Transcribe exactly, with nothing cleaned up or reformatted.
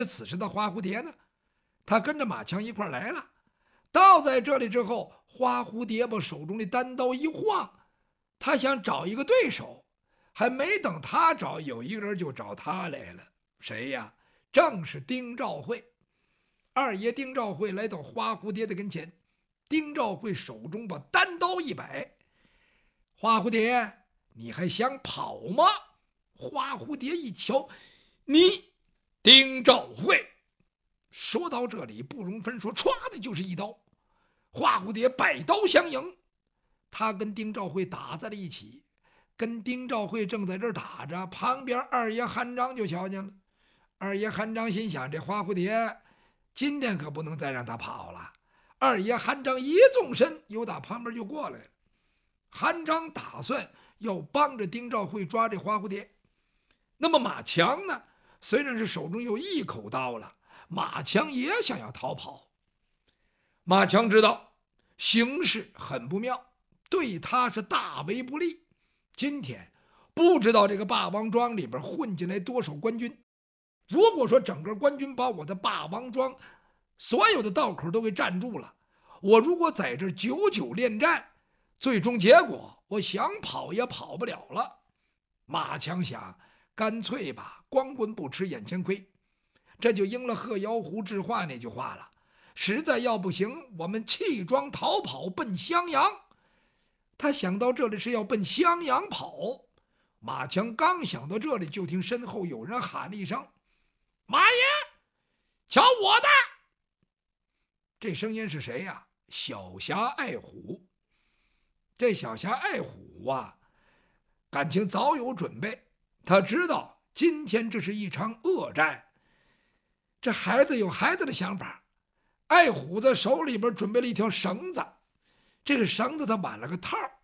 此时的花蝴蝶呢，他跟着马强一块儿来了。到在这里之后，花蝴蝶把手中的单刀一晃，他想找一个对手，还没等他找，有一个人就找他来了。谁呀？正是丁兆会。二爷丁兆会来到花蝴蝶的跟前，丁兆会手中把单刀一摆：花蝴蝶，你还想跑吗？花蝴蝶一瞧，你丁兆会。说到这里，不容分说，歘的就是一刀。花蝴蝶百刀相迎，他跟丁兆会打在了一起。跟丁兆会正在这儿打着，旁边二爷韩章就瞧见了。二爷韩章心想：这花蝴蝶今天可不能再让他跑了。二爷韩章一纵身，由打旁边就过来了。韩章打算要帮着丁兆会抓这花蝴蝶。那么马强呢？虽然是手中有一口刀了，马强也想要逃跑。马强知道形势很不妙，对他是大为不利。今天不知道这个霸王庄里边混进来多少官军，如果说整个官军把我的霸王庄所有的道口都给占住了，我如果在这久久恋战，最终结果我想跑也跑不了了。马强想，干脆吧，光棍不吃眼前亏，这就应了贺瑶湖智化那句话了。实在要不行，我们弃庄逃跑奔襄阳。他想到这里是要奔襄阳跑，马强刚想到这里，就听身后有人喊了一声：马爷，瞧我的！这声音是谁呀？小侠爱虎。这小侠爱虎啊，感情早有准备，他知道今天这是一场恶战。这孩子有孩子的想法，爱虎在手里边准备了一条绳子，这个绳子他挽了个套，